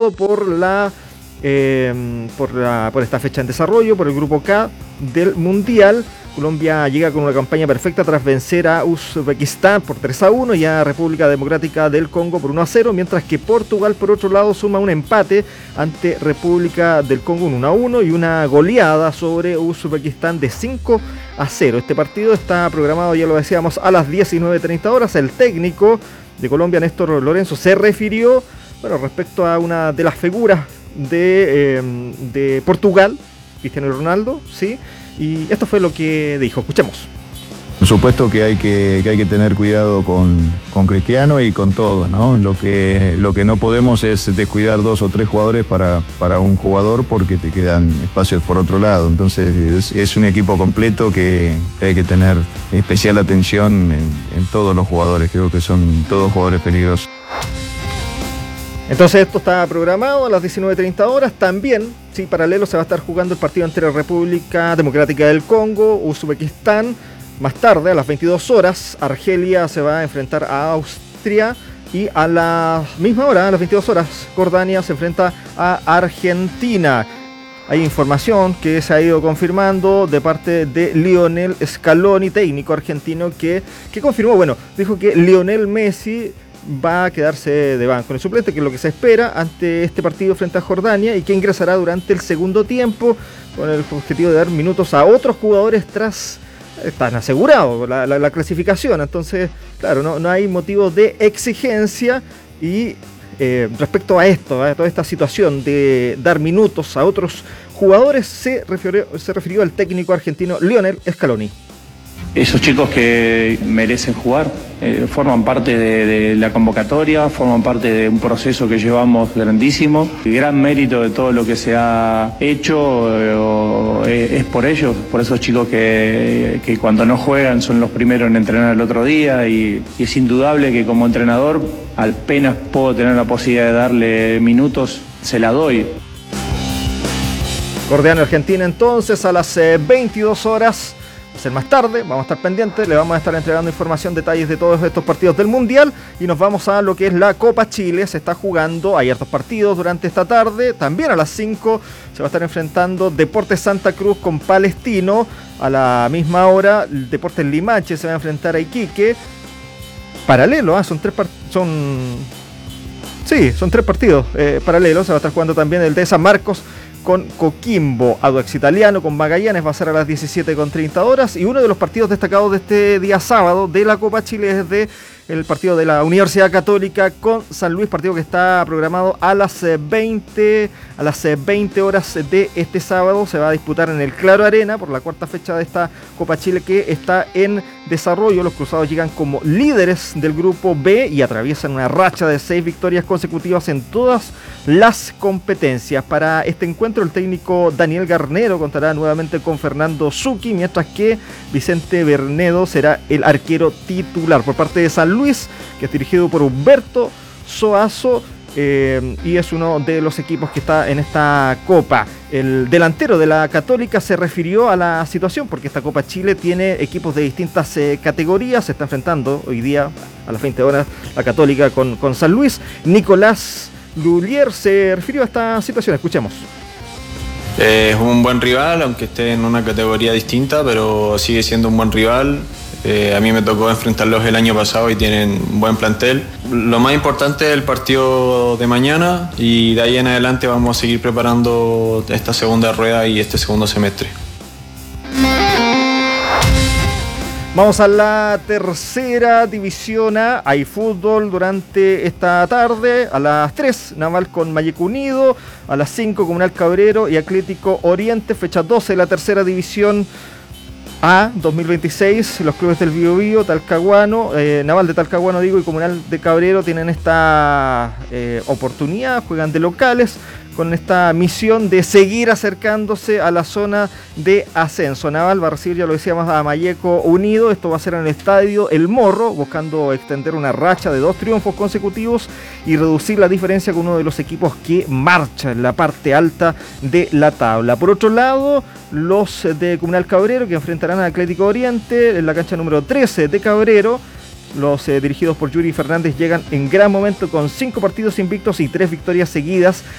clasificado por esta fecha en desarrollo, por el grupo K del Mundial. Colombia llega con una campaña perfecta tras vencer a Uzbekistán por 3-1 y a República Democrática del Congo por 1-0, mientras que Portugal, por otro lado, suma un empate ante República del Congo, un 1-1, y una goleada sobre Uzbekistán de 5-0. Este partido está programado, ya lo decíamos, a las 19:30 horas. El técnico de Colombia, Néstor Lorenzo, se refirió respecto a una de las figuras de Portugal, Cristiano Ronaldo, ¿sí? Y esto fue lo que dijo. Escuchemos. Por supuesto que hay que tener cuidado con Cristiano y con todo, ¿no? Lo que no podemos es descuidar 2 o 3 jugadores para un jugador, porque te quedan espacios por otro lado. Entonces es un equipo completo que hay que tener especial atención en todos los jugadores. Creo que son todos jugadores peligrosos. Entonces esto está programado a las 19:30 horas. También, sí, paralelo, se va a estar jugando el partido entre República Democrática del Congo, Uzbekistán. Más tarde, a las 22 horas, Argelia se va a enfrentar a Austria. Y a la misma hora, a las 22 horas, Jordania se enfrenta a Argentina. Hay información que se ha ido confirmando de parte de Lionel Scaloni, técnico argentino, que confirmó, dijo que Lionel Messi va a quedarse de banco en el suplente, que es lo que se espera ante este partido frente a Jordania, y que ingresará durante el segundo tiempo con el objetivo de dar minutos a otros jugadores están asegurados la clasificación. Entonces, claro, no hay motivo de exigencia. Y respecto a esto, a toda esta situación de dar minutos a otros jugadores, se refirió al técnico argentino Lionel Scaloni. Esos chicos que merecen jugar forman parte de la convocatoria, forman parte de un proceso que llevamos grandísimo. El gran mérito de todo lo que se ha hecho es por ellos, por esos chicos que cuando no juegan son los primeros en entrenar el otro día, y es indudable que como entrenador, apenas puedo tener la posibilidad de darle minutos, se la doy. Jordania-Argentina entonces a las 22 horas. Ser más tarde, vamos a estar pendientes, le vamos a estar entregando información, detalles de todos estos partidos del Mundial, y nos vamos a lo que es la Copa Chile. Se está jugando, hay hartos partidos durante esta tarde. También a las 5 se va a estar enfrentando Deportes Santa Cruz con Palestino. A la misma hora, el Deportes Limache se va a enfrentar a Iquique. Paralelo, son tres partidos paralelos. Se va a estar jugando también el de San Marcos con Coquimbo. Audax Italiano con Magallanes va a ser a las 17:30 horas. Y uno de los partidos destacados de este día sábado de la Copa Chile es el partido de la Universidad Católica con San Luis, partido que está programado a las 20 horas de este sábado. Se va a disputar en el Claro Arena por la cuarta fecha de esta Copa Chile, que está en desarrollo. Los cruzados llegan como líderes del grupo B y atraviesan una racha de 6 victorias consecutivas en todas las competencias. Para este encuentro, el técnico Daniel Garnero contará nuevamente con Fernando Zucchi, mientras que Vicente Bernedo será el arquero titular. Por parte de San Luis, que es dirigido por Humberto Soazo, y es uno de los equipos que está en esta Copa. El delantero de la Católica se refirió a la situación, porque esta Copa Chile tiene equipos de distintas categorías. Se está enfrentando hoy día a las 20 horas la Católica con San Luis. Nicolás Lullier se refirió a esta situación. Escuchemos. Es un buen rival, aunque esté en una categoría distinta, pero sigue siendo un buen rival. A mí me tocó enfrentarlos el año pasado y tienen un buen plantel. Lo más importante es el partido de mañana, y de ahí en adelante vamos a seguir preparando esta segunda rueda y este segundo semestre. Vamos a la tercera división A. Hay fútbol durante esta tarde. A las 3, Naval con Mayeco Unido. A las 5, Comunal Cabrero y Atlético Oriente. Fecha 12 de la tercera división A 2026. Los clubes del Biobío, Talcahuano, Naval de Talcahuano y Comunal de Cabrero tienen esta oportunidad. Juegan de locales con esta misión de seguir acercándose a la zona de ascenso. Naval va a recibir, ya lo decíamos, a Mayeco Unido. Esto va a ser en el estadio El Morro, buscando extender una racha de 2 triunfos consecutivos y reducir la diferencia con uno de los equipos que marcha en la parte alta de la tabla. Por otro lado, los de Comunal Cabrero, que enfrentarán a Atlético Oriente en la cancha número 13 de Cabrero. Los dirigidos por Yuri Fernández llegan en gran momento con 5 partidos invictos y 3 victorias seguidas